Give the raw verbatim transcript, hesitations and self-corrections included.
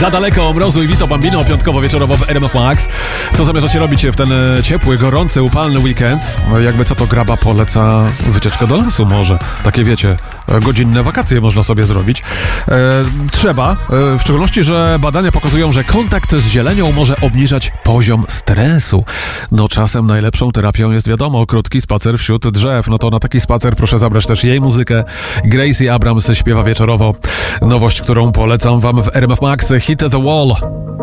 Za daleko, Mrozu i Vito Bambino piątkowo wieczorowo w R M F Max. Co zamierzacie robić w ten ciepły, gorący, upalny weekend? No jakby co to Graba poleca wycieczkę do lasu może. Takie wiecie, godzinne wakacje można sobie zrobić. E, trzeba, e, w szczególności, że badania pokazują, że kontakt z zielenią może obniżać poziom stresu. No czasem najlepszą terapią jest wiadomo, krótki spacer wśród drzew. No to na taki spacer proszę zabrać też jej muzykę. Gracie Abrams śpiewa wieczorowo. Nowość, którą polecam wam w R M F Max, Hit the Wall.